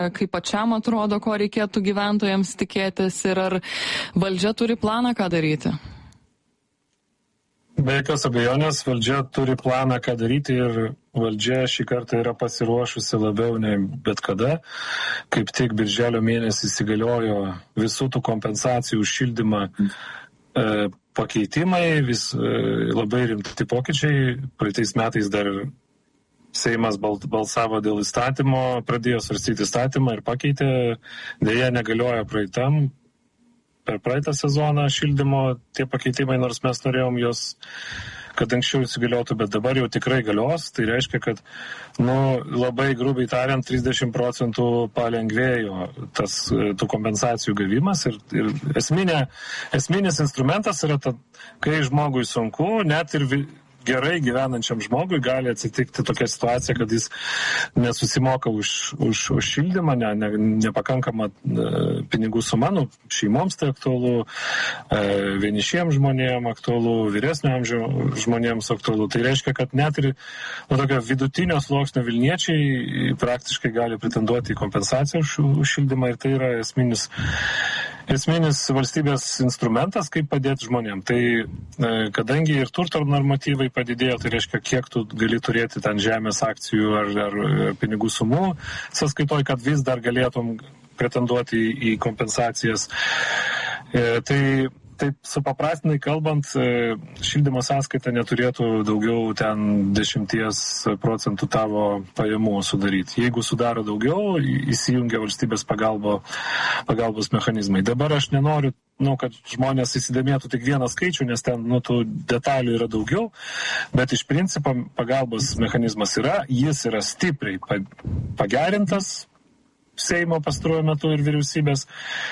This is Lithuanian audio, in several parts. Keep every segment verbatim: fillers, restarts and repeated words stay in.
kaip pačiam atrodo, ko reikėtų gyventojams tikėtis ir ar valdžia turi planą, ką daryti? Be jokios abejonės, valdžia turi planą, ką daryti ir valdžia šį kartą yra pasiruošusi labiau nei bet kada. Kaip tik birželio mėnesį įsigaliojo visų tų kompensacijų už šildymą e, pakeitimai, vis e, labai rimti pokyčiai. Praeitais metais dar Seimas balsavo dėl įstatymo, pradėjo svarstyti įstatymą ir pakeitė, dėja negalioja praeitam. Per praeitą sezoną šildymo tie pakeitimai, nors mes norėjom jos, kad anksčiau įsigaliotų, bet dabar jau tikrai galios. Tai reiškia, kad nu, labai grubiai tariant, trisdešimt procentų palengvėjo tas tų kompensacijų gavimas. Ir, ir esminė, esminis instrumentas yra, ta, kai žmogui sunku, net ir vi, gerai gyvenančiam žmogui gali atsitikti tokia situacija, kad jis nesusimoka už, už, už šildymą, ne, ne, nepakankama e, pinigų suma, nu, šeimoms tai aktualu, e, vienišiems žmonėms aktualu, vyresnio amžiaus žmonėms aktualu. Tai reiškia, kad net ir nu, tokio vidutinio sluoksnio Vilniečiai praktiškai gali pretenduoti į kompensaciją už, už šildymą ir tai yra esminis Esminis valstybės instrumentas, kaip padėti žmonėm. Tai e, kadangi ir turto normatyvai padidėjo, tai reiškia, kiek tu gali turėti ten žemės akcijų ar, ar pinigų sumų, sąskaitoj, kad vis dar galėtum pretenduoti į, į kompensacijas. E, tai taip supaprastinai kalbant, šildymo sąskaita neturėtų daugiau ten dešimties procentų tavo pajamų sudaryti. Jeigu sudaro daugiau, įsijungia valstybės pagalbo, pagalbos mechanizmai. Dabar aš nenoriu, nu, kad žmonės įsidėmėtų tik vieną skaičių, nes ten nu, tų detalių yra daugiau, bet iš principo pagalbos mechanizmas yra, jis yra stipriai pagerintas Seimo pastaruoju metu ir vyriausybės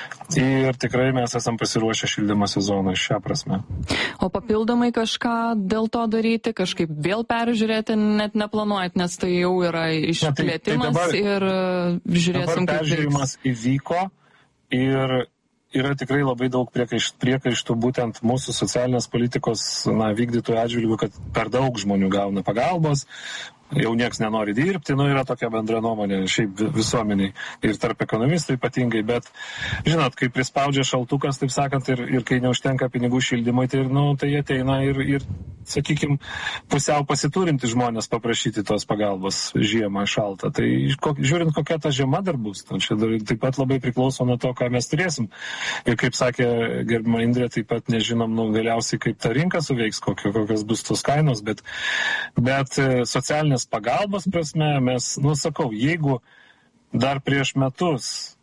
ir tikrai mes esam pasiruošę šildymo sezoną šią prasme. O papildomai kažką dėl to daryti, kažkaip vėl peržiūrėti net neplanuojat, nes tai jau yra išplėtimas ja, tai, tai dabar, ir žiūrėsim, kaip peržiūrimas įvyko ir yra tikrai labai daug priekaištų būtent mūsų socialinės politikos na, vykdytojų atžvilgių, kad per daug žmonių gauna pagalbos, jau nieks nenori dirbti, nu yra tokia bendra nuomonė šiaip visuomeniai ir tarp ekonomistų ypatingai, bet žinot, kai prispaudžia šaltukas, taip sakant, ir, ir kai neužtenka pinigų šildymui, tai, nu, tai ateina ir, ir sakykime, pusiau pasiturinti žmonės paprašyti tos pagalbos žiemą šaltą. Tai žiūrint, kokia ta žiema dar bus, tai čia dar taip pat labai priklauso nuo to, ką mes turėsim. Ir kaip sakė gerbima Indrė, taip pat nežinom, nu, galiausiai kaip ta rinka suveiks, kokio, kokios bus tos kainos, bet, bet socialinės pagalbos prasme mes, nu sakau, jeigu dar prieš metus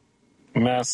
mes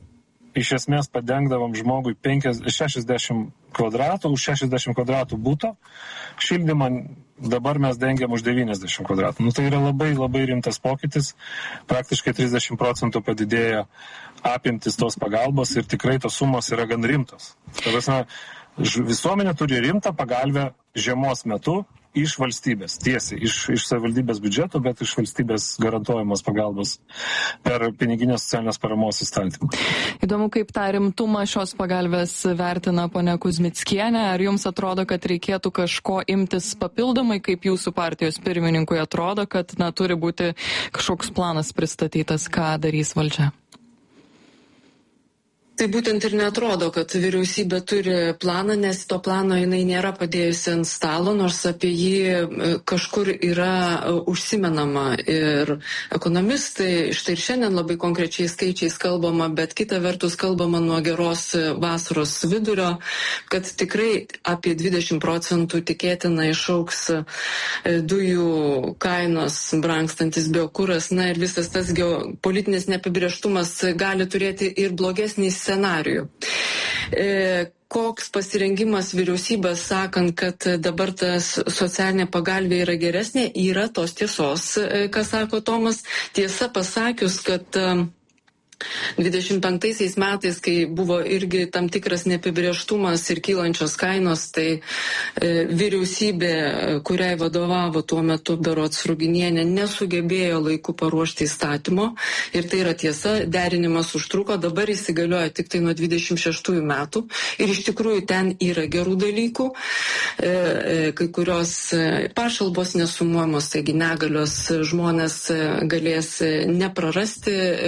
iš esmės padengdavom žmogui penkiasdešimt, šešiasdešimt kvadratų, už šešiasdešimt kvadratų būto, šildymą dabar mes dengiam už devyniasdešimt kvadratų. Nu, tai yra labai labai rimtas pokytis, praktiškai trisdešimt procentų padidėjo apimtis tos pagalbos ir tikrai tos sumos yra gan rimtos. Tai prasme, visuomenė turi rimtą pagalbę žiemos metu iš valstybės, tiesiai, iš, iš savivaldybės biudžeto, bet iš valstybės garantuojamos pagalbos per piniginės socialinės paramos įstatymą. Įdomu, kaip tą rimtumą šios pagalbės vertina ponia Kuzmickienė. Ar jums atrodo, kad reikėtų kažko imtis papildomai, kaip jūsų partijos pirmininkui atrodo, kad na, turi būti kažkoks planas pristatytas, ką darys valdžia? Tai būtent ir netrodo, kad vyriausybė turi planą, nes to plano jinai nėra padėjusi ant stalo, nors apie jį kažkur yra užsimenama. Ir ekonomistai, štai ir šiandien labai konkrečiai skaičiais kalbama, bet kita vertus kalbama nuo geros vasaros vidurio, kad tikrai apie dvidešimt procentų tikėtina išauks dujų kainos, brangstantis biokuras, na ir visas tas geopolitinis neapibrėžtumas gali turėti ir blogesnį scenarijų. E, koks pasirengimas vyriausybės sakant, kad dabar tas socialinė pagalbė yra geresnė, yra tos tiesos, ką sako Tomas. Tiesa pasakius, kad dvidešimt penktaisiais metais, kai buvo irgi tam tikras neapibrėžtumas ir kylančios kainos, tai e, vyriausybė, kuriai vadovavo tuo metu berods Ruginienė, nesugebėjo laiku paruošti įstatymo. Ir tai yra tiesa, derinimas užtruko, dabar įsigalioja tik tai nuo dvidešimt šeštųjų metų. Ir iš tikrųjų ten yra gerų dalykų, e, e, kai kurios pašalbos nesumuojamos, taigi negalios žmonės galės neprarasti